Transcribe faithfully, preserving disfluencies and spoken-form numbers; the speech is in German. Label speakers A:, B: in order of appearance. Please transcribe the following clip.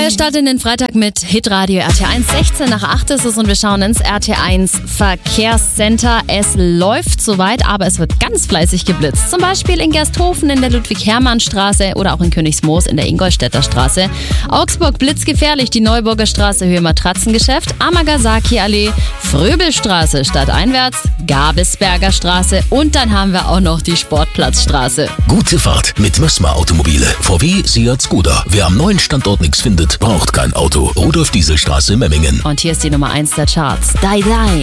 A: Neuer Start in den Freitag mit Hitradio R T eins. sechzehn nach acht ist es und wir schauen ins R T eins Verkehrscenter. Es läuft soweit, aber es wird ganz fleißig geblitzt. Zum Beispiel in Gersthofen in der Ludwig-Hermann-Straße oder auch in Königsmoos in der Ingolstädter Straße. Augsburg blitzgefährlich, die Neuburger Straße Höhe Matratzengeschäft, Amagasaki-Allee, Fröbelstraße stadteinwärts, Gabelsberger Straße und dann haben wir auch noch die Sportplatzstraße.
B: Gute Fahrt mit Mössma Automobile. V W, Seat, Skoda. Wer am neuen Standort nichts findet, braucht kein Auto. Rudolf-Diesel-Straße, Memmingen.
A: Und hier ist die Nummer eins der Charts. Die Die.